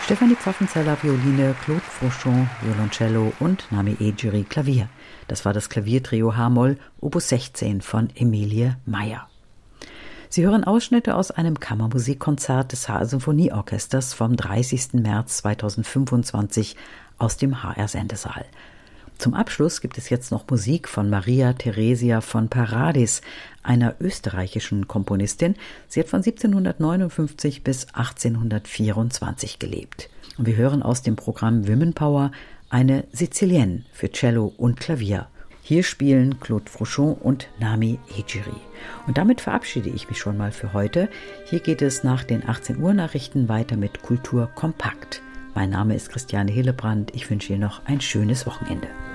Stefanie Pfaffenzeller Violine, Claude Fauchon Violoncello und Nami Egeri Klavier. Das war das Klaviertrio H-Moll, Opus 16 von Emilie Meyer. Sie hören Ausschnitte aus einem Kammermusikkonzert des HR Symphonieorchesters vom 30. März 2025 aus dem HR Sendesaal. Zum Abschluss gibt es jetzt noch Musik von Maria Theresia von Paradis, einer österreichischen Komponistin. Sie hat von 1759 bis 1824 gelebt. Und wir hören aus dem Programm Women Power eine Sizilienne für Cello und Klavier. Hier spielen Claude Fauchon und Nami Egeri. Und damit verabschiede ich mich schon mal für heute. Hier geht es nach den 18 Uhr Nachrichten weiter mit Kultur kompakt. Mein Name ist Christiane Hillebrand. Ich wünsche Ihnen noch ein schönes Wochenende.